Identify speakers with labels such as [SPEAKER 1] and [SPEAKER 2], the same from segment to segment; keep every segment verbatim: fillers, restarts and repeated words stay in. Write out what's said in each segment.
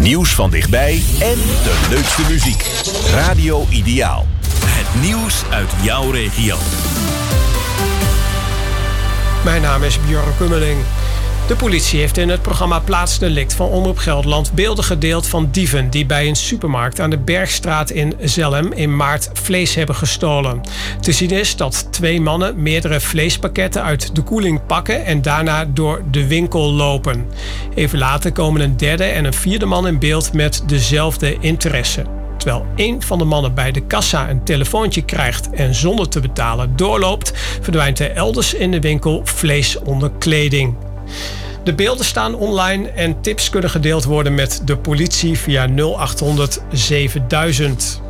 [SPEAKER 1] Nieuws van dichtbij en de leukste muziek. Radio Ideaal. Het nieuws uit jouw regio.
[SPEAKER 2] Mijn naam is Björn Kummeling. De politie heeft in het programma Plaatsdelict van Omroep Gelderland beelden gedeeld van dieven die bij een supermarkt aan de Bergstraat in Zelhem in maart vlees hebben gestolen. Te zien is dat twee mannen meerdere vleespakketten uit de koeling pakken en daarna door de winkel lopen. Even later komen een derde en een vierde man in beeld met dezelfde interesse. Terwijl één van de mannen bij de kassa een telefoontje krijgt en zonder te betalen doorloopt, verdwijnt er elders in de winkel vlees onder kleding. De beelden staan online en tips kunnen gedeeld worden met de politie via nul acht honderd zevenduizend.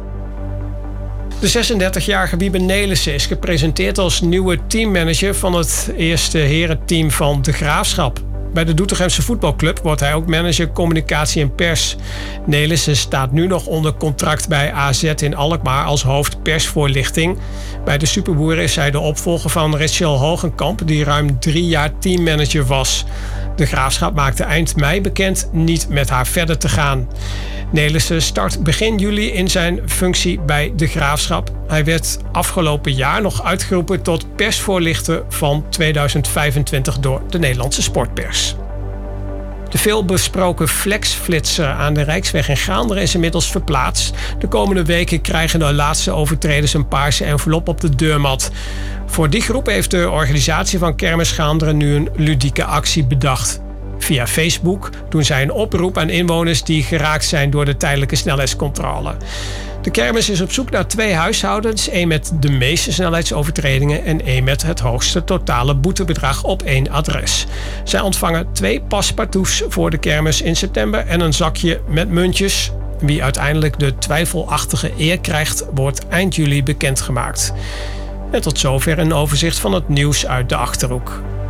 [SPEAKER 2] De zesendertigjarige Wiebe Nelissen is gepresenteerd als nieuwe teammanager van het eerste herenteam van De Graafschap. Bij de Doetinchemse voetbalclub wordt hij ook manager communicatie en pers. Nelissen staat nu nog onder contract bij A Z in Alkmaar als hoofd persvoorlichting. Bij de Superboeren is hij de opvolger van Rachel Hogenkamp, die ruim drie jaar teammanager was. De Graafschap maakte eind mei bekend niet met haar verder te gaan. Nelissen start begin juli in zijn functie bij De Graafschap. Hij werd afgelopen jaar nog uitgeroepen tot persvoorlichter van tweeduizend vijfentwintig door de Nederlandse sportpers. De veelbesproken flexflitser aan de Rijksweg in Gaanderen is inmiddels verplaatst. De komende weken krijgen de laatste overtreders een paarse envelop op de deurmat. Voor die groep heeft de organisatie van Kermis Gaanderen nu een ludieke actie bedacht. Via Facebook doen zij een oproep aan inwoners die geraakt zijn door de tijdelijke snelheidscontrole. De kermis is op zoek naar twee huishoudens, één met de meeste snelheidsovertredingen en één met het hoogste totale boetebedrag op één adres. Zij ontvangen twee paspartouts voor de kermis in september en een zakje met muntjes. Wie uiteindelijk de twijfelachtige eer krijgt, wordt eind juli bekendgemaakt. En tot zover een overzicht van het nieuws uit de Achterhoek.